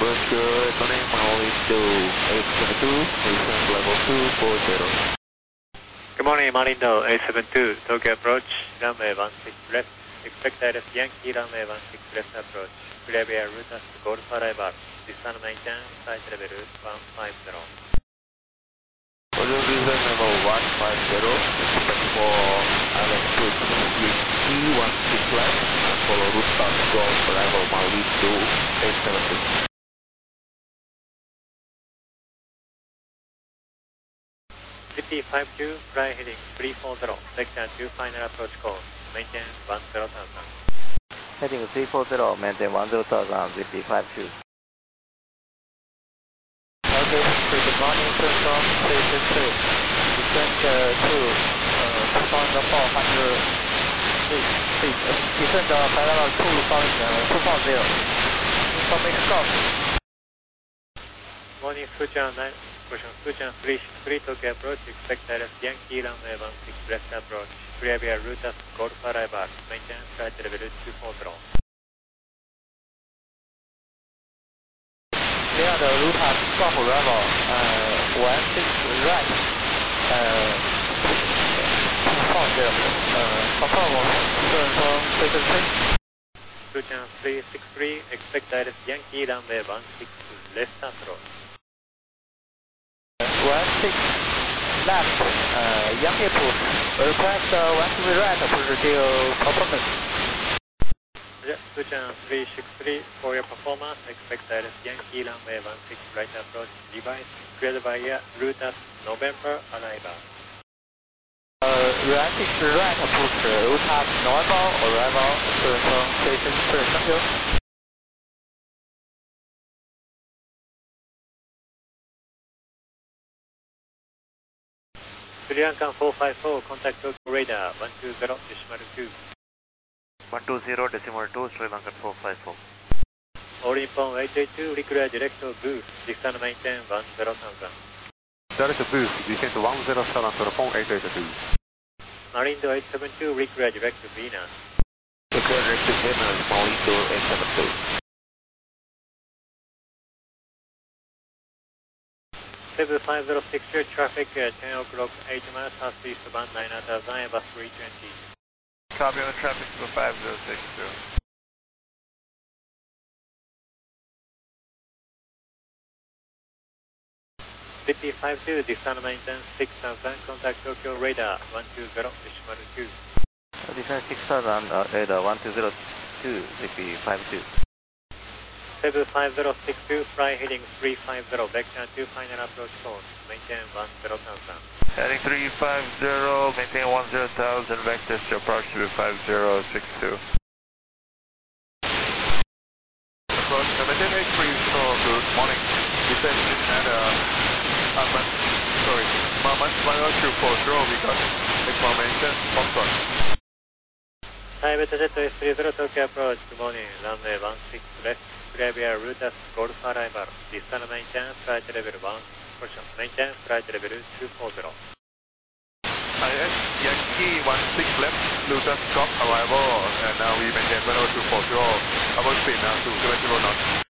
Good morning, Maui to 872, descend level 240. Good morning, Marindo 872, Tokyo approach, runway 16 left, expect ILS Yankee runway 16 left approach, clear via route as Golf arrival, descend maintain, flight level 150. Audio descent level 150, expect for ILS 216 left, and follow route as Golf arrival Maui to 872. 5052, fly heading 340, vector 2 final approach course, maintain 10,000. Heading 340, maintain 10,000, ZP52. Okay, good morning, Shenzhen 363. Descend to 2,400 feet. Descend parallel 240. Information go. Morning, Fujian 9, pushing Fujian 363, Tokyo approach, expect ILS Yankee runway 16 left approach, clear via route as Golf arrival, maintain flight level 240. Clear the route as Golf arrival, 16 right, 240. Confirm, Shenzhen 363. Fujian 363, expect ILS Yankee runway 16 left approach. 16 left, Yankee approach. Request 13 right approach till performance. Fujian 363, for your performance, expect ILS Yankee runway 16 right approach, device cleared via route as November arrival. 16 right approach, route as November arrival, station 3, thank you. Sri Lankan 454, contact Tokyo radar 120.2. 120.2, Sri Lankan 454. All Nippon 882, declare direct to booth, descend maintain 10,000. Direct to booth, descend to 10,000 to the phone 882. Marindo 872, declare direct to Venus. Declare direct to Venus, Maui to 872. 7506, traffic at 10 o'clock, 8 miles southeast of 9000, Airbus 320. Copy on the traffic to 5060. 5052, descend maintain 6000, contact Tokyo radar 120.2. Descend 6000, radar 1202, ZP52. 75062, fly heading 350, vector 2 final approach course, maintain 10,000. Heading 350, maintain 10,000, vectors to approach to 5062. Approach, maintain 830, good morning. Descend at Manchu40, we got information, Foxtrot. Thai Beta Jet S30, Tokyo approach, good morning, runway 16 left, clear via route as Golf arrival, descend maintain, flight level 1, caution, maintain, flight level 240. IS Yankee 16 left, Luton Golf arrival, and now we maintain level 240, about speed now to 70 knots.